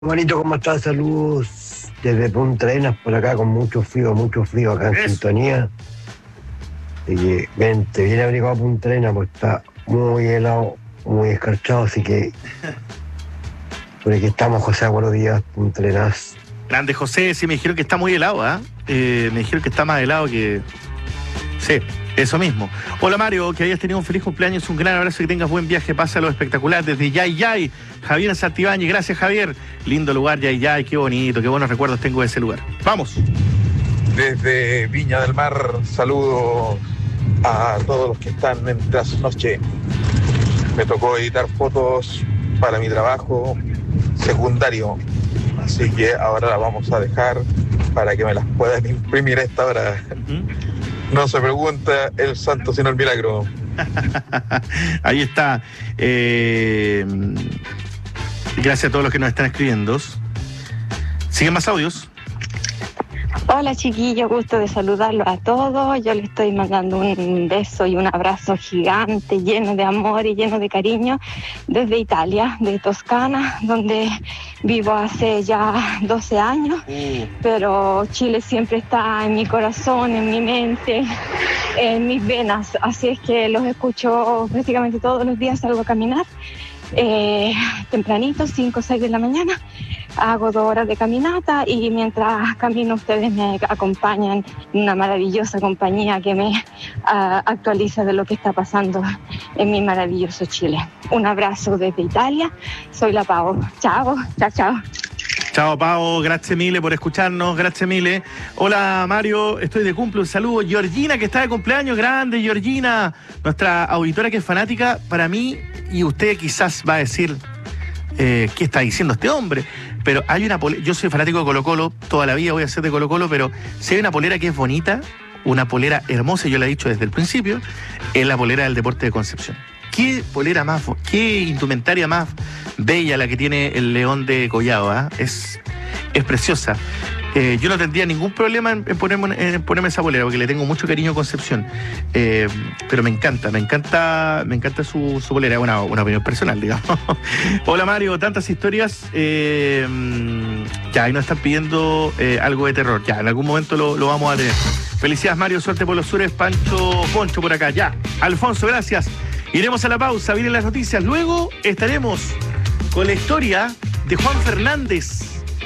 Manito, ¿cómo estás? Saludos desde Punta Arenas, por acá con mucho frío acá en Eso. sintonía. Así que vente bien abrigado a Punta Arenas, pues está muy helado, muy escarchado, así que por aquí estamos, José, buenos días, Punta Arenas. Grande José, sí me dijeron que está muy helado, ¿ah? Me dijeron que está más helado que... Sí, eso mismo. Hola Mario, que hayas tenido un feliz cumpleaños, un gran abrazo, que tengas buen viaje, pásalo espectacular desde Yay Yay, Javier Santibáñez, gracias Javier. Lindo lugar, Yay Yay, qué bonito, qué buenos recuerdos tengo de ese lugar. Vamos. Desde Viña del Mar, saludos a todos los que están en trasnoche. Me tocó editar fotos para mi trabajo secundario, así que ahora la vamos a dejar para que me las puedan imprimir a esta hora. No se pregunta el santo sino el milagro. Ahí está. Gracias a todos los que nos están escribiendo. ¿Siguen más audios? Hola chiquillos, gusto de saludarlos a todos. Yo les estoy mandando un beso y un abrazo gigante, lleno de amor y lleno de cariño, desde Italia, de Toscana, donde vivo hace ya 12 años. Pero Chile siempre está en mi corazón, en mi mente, en mis venas. Así es que los escucho prácticamente todos los días, salgo a caminar. Tempranito, 5 o 6 de la mañana, hago 2 horas de caminata y mientras camino ustedes me acompañan, una maravillosa compañía que me actualiza de lo que está pasando en mi maravilloso Chile. Un abrazo desde Italia, soy la Pau. Chao, chao, chao. Chao, Pau, gracias mille por escucharnos, gracias mille. Hola, Mario, estoy de cumple, un saludo. Georgina, que está de cumpleaños, grande, Georgina, nuestra auditora que es fanática para mí, y usted quizás va a decir, ¿qué está diciendo este hombre? Pero hay una polera, yo soy fanático de Colo-Colo, toda la vida voy a ser de Colo-Colo, pero si hay una polera que es bonita, una polera hermosa, yo la he dicho desde el principio, es la polera del Deporte de Concepción. Qué polera más, qué indumentaria más bella la que tiene el León de Collado, ¿eh? Es preciosa. Yo no tendría ningún problema en ponerme esa polera, porque le tengo mucho cariño a Concepción. Pero me encanta su polera, es una opinión personal, digamos. Hola Mario, tantas historias. Ya, ahí nos están pidiendo algo de terror. Ya, en algún momento lo vamos a tener. Felicidades Mario, suerte por los sures. Poncho por acá, ya. Alfonso, gracias. Iremos a la pausa, vienen las noticias. Luego estaremos con la historia de Juan Fernández.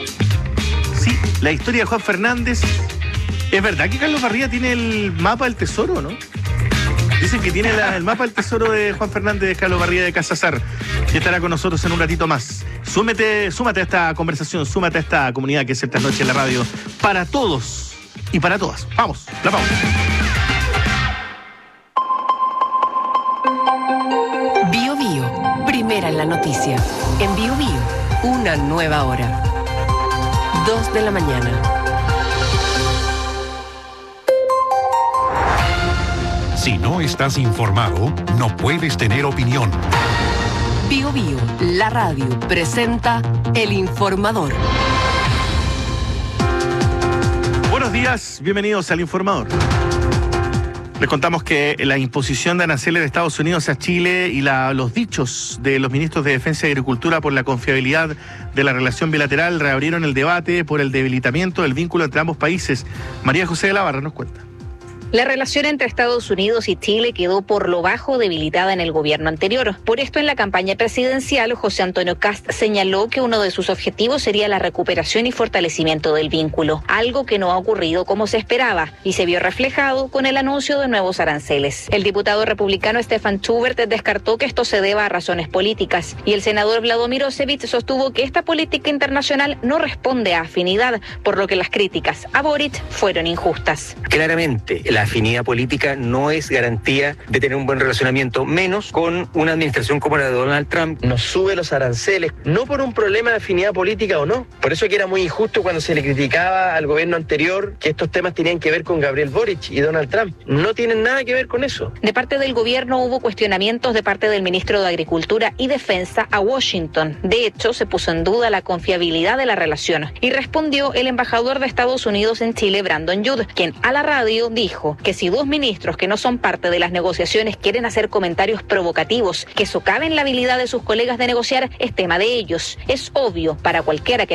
Sí, la historia de Juan Fernández. Es verdad que Carlos Barría tiene el mapa del tesoro, ¿no? Dicen que tiene el mapa del tesoro de Juan Fernández, de Carlos Barría de Casazar, que estará con nosotros en un ratito más. Súmate a esta conversación, súmate a esta comunidad que es el Trasnoche en la Radio, para todos y para todas. Vamos, la pausa. Bio Bio, primera en la noticia. En Bio Bio, una nueva hora. 2 de la mañana. Si no estás informado, no puedes tener opinión. Bio Bio, la radio, presenta El Informador. Buenos días, bienvenidos al Informador. Les contamos que la imposición de aranceles de Estados Unidos a Chile y los dichos de los ministros de Defensa y Agricultura por la confiabilidad de la relación bilateral reabrieron el debate por el debilitamiento del vínculo entre ambos países. María José de la Barra nos cuenta. La relación entre Estados Unidos y Chile quedó por lo bajo debilitada en el gobierno anterior. Por esto, en la campaña presidencial, José Antonio Kast señaló que uno de sus objetivos sería la recuperación y fortalecimiento del vínculo, algo que no ha ocurrido como se esperaba y se vio reflejado con el anuncio de nuevos aranceles. El diputado republicano Stefan Schubert descartó que esto se deba a razones políticas y el senador Vlado Mirosevic sostuvo que esta política internacional no responde a afinidad, por lo que las críticas a Boric fueron injustas. Claramente, la afinidad política no es garantía de tener un buen relacionamiento, menos con una administración como la de Donald Trump. Nos sube los aranceles, no por un problema de afinidad política o no. Por eso que era muy injusto cuando se le criticaba al gobierno anterior que estos temas tenían que ver con Gabriel Boric y Donald Trump. No tienen nada que ver con eso. De parte del gobierno hubo cuestionamientos de parte del ministro de Agricultura y Defensa a Washington. De hecho, se puso en duda la confiabilidad de la relación y respondió el embajador de Estados Unidos en Chile, Brandon Judd, quien a la radio dijo dijo que si dos ministros que no son parte de las negociaciones quieren hacer comentarios provocativos que socaven la habilidad de sus colegas de negociar, es tema de ellos. Es obvio para cualquiera que